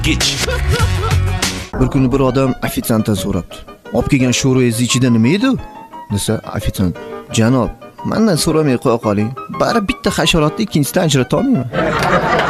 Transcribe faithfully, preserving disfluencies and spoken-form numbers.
Kech. Bir kuni bir odam ofitsiantdan so'rabdi. Olib kelgan sho'rvangiz ichida nima edi? Desa, ofitsiant: "Janob, mendan so'ramay qo'ya qoling. Bari bitta hasharotni ikkinchisidan ajrata olmayman."